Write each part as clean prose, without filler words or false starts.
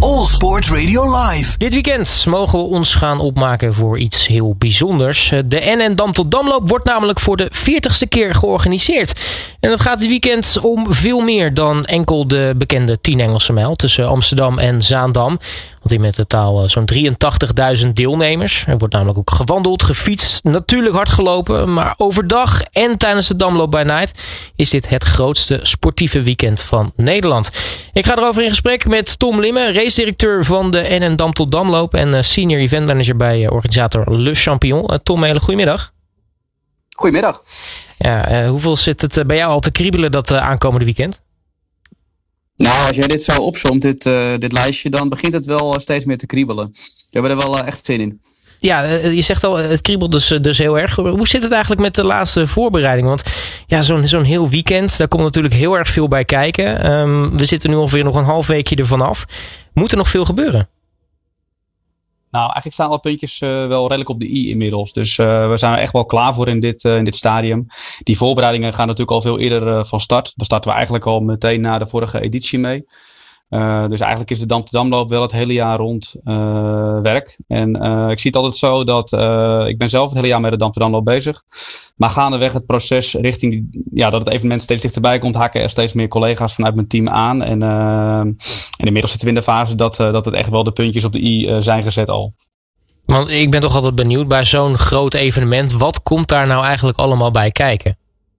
All Sports Radio Live. Dit weekend mogen we ons gaan opmaken voor iets heel bijzonders. De NN Dam tot Damloop wordt namelijk voor de 40ste keer georganiseerd. En het gaat dit weekend om veel meer dan enkel de bekende 10 Engelse mijl tussen Amsterdam en Zaandam. Want in met totaal zo'n 83.000 deelnemers. Er wordt namelijk ook gewandeld, gefietst, natuurlijk hard gelopen. Maar overdag en tijdens de Damloop by Night is dit het grootste sportieve weekend van Nederland. Ik ga erover in gesprek met Tom Limme, race-directeur van de NN Dam tot Damloop en senior event manager bij organisator Le Champion. Tom, hele goedemiddag. Goedemiddag. Ja, hoeveel zit het bij jou al te kriebelen dat aankomende weekend? Nou, als jij dit zo opzomt, dit lijstje, dan begint het wel steeds meer te kriebelen. We hebben er wel echt zin in. Ja, je zegt al, het kriebelt dus heel erg. Hoe zit het eigenlijk met de laatste voorbereiding? Want ja, zo'n heel weekend, daar komt natuurlijk heel erg veel bij kijken. We zitten nu ongeveer nog een half weekje ervan af. Moet er nog veel gebeuren? Nou, eigenlijk staan alle puntjes wel redelijk op de i inmiddels. Dus we zijn er echt wel klaar voor in dit stadium. Die voorbereidingen gaan natuurlijk al veel eerder van start. Daar starten we eigenlijk al meteen na de vorige editie mee. Dus eigenlijk is de Dam tot Damloop wel het hele jaar rond werk. En ik zie het altijd zo dat ik ben zelf het hele jaar met de Dam tot Damloop bezig. Maar gaandeweg het proces richting dat het evenement steeds dichterbij komt, haken er steeds meer collega's vanuit mijn team aan. En inmiddels zitten we in de fase dat het echt wel de puntjes op de i zijn gezet al. Want ik ben toch altijd benieuwd bij zo'n groot evenement. Wat komt daar nou eigenlijk allemaal bij kijken?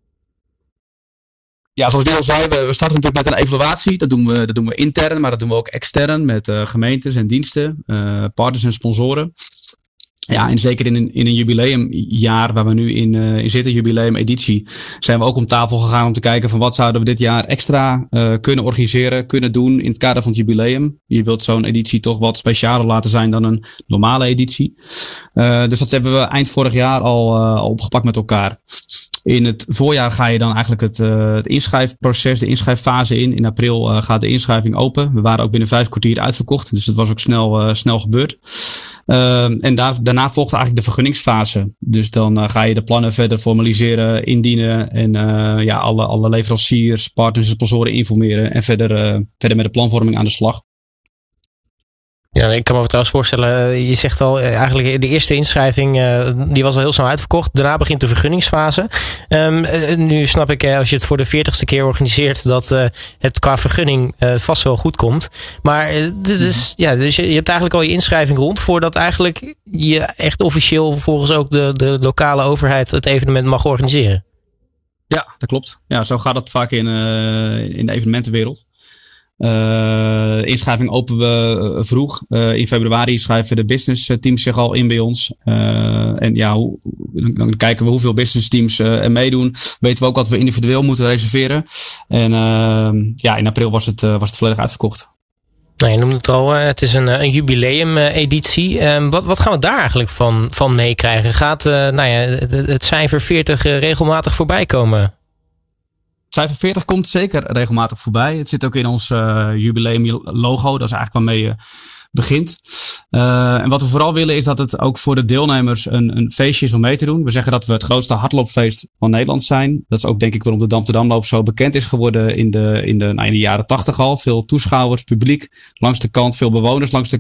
Ja, zoals ik net al zei, we starten natuurlijk met een evaluatie. Dat doen we intern, maar dat doen we ook extern met gemeentes en diensten, partners en sponsoren. Ja, en zeker in een jubileumjaar waar we nu in zitten, jubileumeditie, zijn we ook om tafel gegaan om te kijken van wat zouden we dit jaar extra kunnen organiseren, kunnen doen in het kader van het jubileum. Je wilt zo'n editie toch wat specialer laten zijn dan een normale editie. Dus dat hebben we eind vorig jaar al opgepakt met elkaar. In het voorjaar ga je dan eigenlijk het inschrijfproces, de inschrijffase in. In april gaat de inschrijving open. We waren ook binnen 5 kwartier uitverkocht. Dus dat was ook snel gebeurd. En daarna volgt eigenlijk de vergunningsfase. Dus dan ga je de plannen verder formaliseren, indienen. En alle leveranciers, partners en sponsoren informeren. En verder met de planvorming aan de slag. Ja, ik kan me trouwens voorstellen, je zegt al, eigenlijk de eerste inschrijving, die was al heel snel uitverkocht. Daarna begint de vergunningsfase. Nu snap ik, als je het voor de 40ste keer organiseert, dat het qua vergunning vast wel goed komt. Maar dus je hebt eigenlijk al je inschrijving rond, voordat eigenlijk je echt officieel volgens ook de lokale overheid het evenement mag organiseren. Ja, dat klopt. Ja, zo gaat het vaak in de evenementenwereld. Inschrijving openen we vroeg. In februari schrijven de business teams zich al in bij ons. Dan kijken we hoeveel business teams er meedoen. Weten we ook wat we individueel moeten reserveren. En in april was het volledig uitverkocht. Nou, je noemde het al, het is een jubileum-editie. Wat gaan we daar eigenlijk van meekrijgen? Gaat het cijfer 40 regelmatig voorbij komen? Cijfer 40 komt zeker regelmatig voorbij. Het zit ook in ons jubileum logo. Dat is eigenlijk waarmee je begint. En wat we vooral willen is dat het ook voor de deelnemers een feestje is om mee te doen. We zeggen dat we het grootste hardloopfeest van Nederland zijn. Dat is ook denk ik waarom de Dam tot Damloop zo bekend is geworden in de jaren 80 al. Veel toeschouwers, publiek langs de kant, veel bewoners langs de